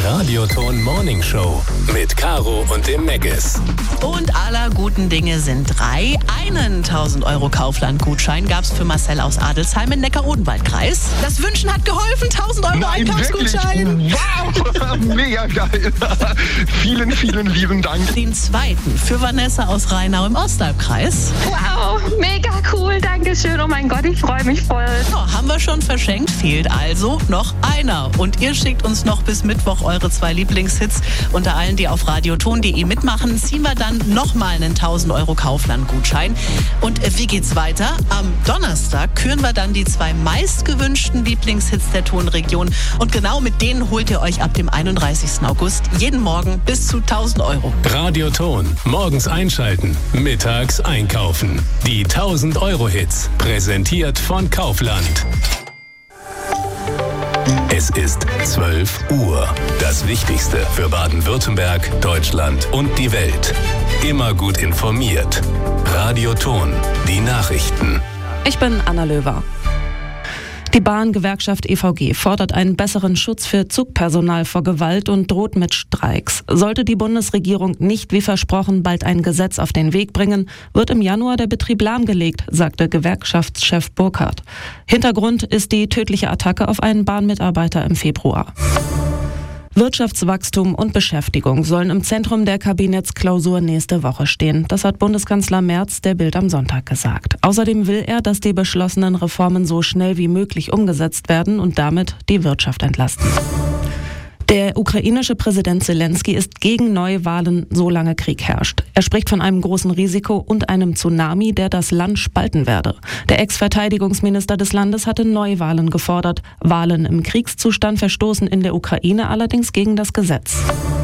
Radioton Morning Show mit Caro und dem Meggis. Und aller guten Dinge sind 3. Einen 1.000 € Kaufland-Gutschein gab es für Marcel aus Adelsheim im Neckar-Odenwald-Kreis. Das Wünschen hat geholfen, 1.000 € Einkaufsgutschein. Wow, mega geil. Vielen, vielen lieben Dank. Den 2. für Vanessa aus Rheinau im Ostalbkreis. Wow, mega cool, danke schön. Oh mein Gott, ich freue mich voll. Ja, haben wir schon verschenkt, fehlt also noch einer. Und ihr schickt uns noch bis Mittwoch eure 2 Lieblingshits. Unter allen, die auf radioton.de mitmachen, ziehen wir dann nochmal einen 1.000 € Kaufland-Gutschein. Und wie geht's weiter? Am Donnerstag küren wir dann die 2 meistgewünschten Lieblingshits der Tonregion. Und genau mit denen holt ihr euch ab dem 31. August jeden Morgen bis zu 1.000 €. Radioton. Morgens einschalten, mittags einkaufen. Die 1.000 € Hits. Präsentiert von Kaufland. Es ist 12 Uhr. Das Wichtigste für Baden-Württemberg, Deutschland und die Welt. Immer gut informiert. Radioton. Die Nachrichten. Ich bin Anna Löwer. Die Bahngewerkschaft EVG fordert einen besseren Schutz für Zugpersonal vor Gewalt und droht mit Streiks. Sollte die Bundesregierung nicht wie versprochen bald ein Gesetz auf den Weg bringen, wird im Januar der Betrieb lahmgelegt, sagte Gewerkschaftschef Burkhardt. Hintergrund ist die tödliche Attacke auf einen Bahnmitarbeiter im Februar. Wirtschaftswachstum und Beschäftigung sollen im Zentrum der Kabinettsklausur nächste Woche stehen. Das hat Bundeskanzler Merz der Bild am Sonntag gesagt. Außerdem will er, dass die beschlossenen Reformen so schnell wie möglich umgesetzt werden und damit die Wirtschaft entlasten. Der ukrainische Präsident Zelensky ist gegen Neuwahlen, solange Krieg herrscht. Er spricht von einem großen Risiko und einem Tsunami, der das Land spalten werde. Der Ex-Verteidigungsminister des Landes hatte Neuwahlen gefordert. Wahlen im Kriegszustand verstoßen in der Ukraine allerdings gegen das Gesetz.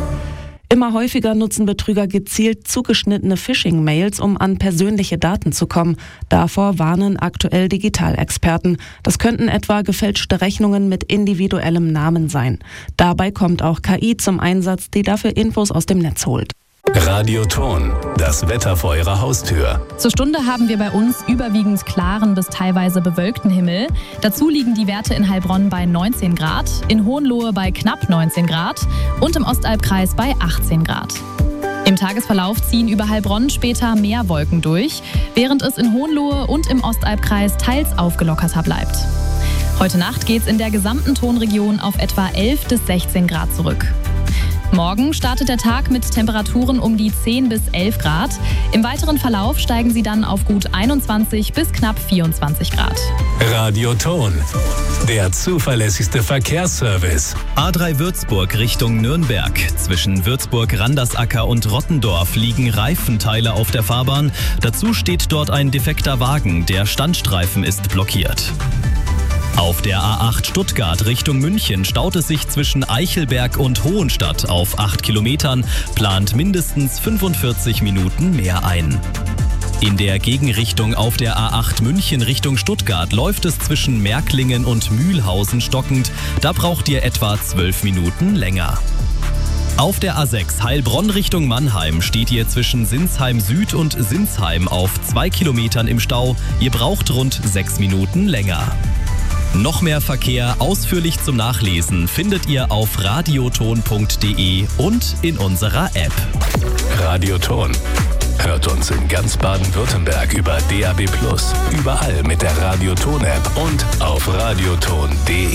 Immer häufiger nutzen Betrüger gezielt zugeschnittene Phishing-Mails, um an persönliche Daten zu kommen. Davor warnen aktuell Digitalexperten. Das könnten etwa gefälschte Rechnungen mit individuellem Namen sein. Dabei kommt auch KI zum Einsatz, die dafür Infos aus dem Netz holt. Radioton. Das Wetter vor Ihrer Haustür. Zur Stunde haben wir bei uns überwiegend klaren bis teilweise bewölkten Himmel. Dazu liegen die Werte in Heilbronn bei 19 Grad, in Hohenlohe bei knapp 19 Grad und im Ostalbkreis bei 18 Grad. Im Tagesverlauf ziehen über Heilbronn später mehr Wolken durch, während es in Hohenlohe und im Ostalbkreis teils aufgelockerter bleibt. Heute Nacht geht es in der gesamten Tonregion auf etwa 11 bis 16 Grad zurück. Morgen startet der Tag mit Temperaturen um die 10 bis 11 Grad. Im weiteren Verlauf steigen sie dann auf gut 21 bis knapp 24 Grad. Radioton. Der zuverlässigste Verkehrsservice. A3 Würzburg Richtung Nürnberg. Zwischen Würzburg-Randersacker und Rottendorf liegen Reifenteile auf der Fahrbahn. Dazu steht dort ein defekter Wagen. Der Standstreifen ist blockiert. Auf der A8 Stuttgart Richtung München staut es sich zwischen Eichelberg und Hohenstadt auf 8 Kilometern, plant mindestens 45 Minuten mehr ein. In der Gegenrichtung auf der A8 München Richtung Stuttgart läuft es zwischen Märklingen und Mühlhausen stockend, da braucht ihr etwa 12 Minuten länger. Auf der A6 Heilbronn Richtung Mannheim steht ihr zwischen Sinsheim Süd und Sinsheim auf 2 Kilometern im Stau, ihr braucht rund 6 Minuten länger. Noch mehr Verkehr ausführlich zum Nachlesen findet ihr auf radioton.de und in unserer App. Radioton. Hört uns in ganz Baden-Württemberg über DAB+, überall mit der Radioton-App und auf radioton.de.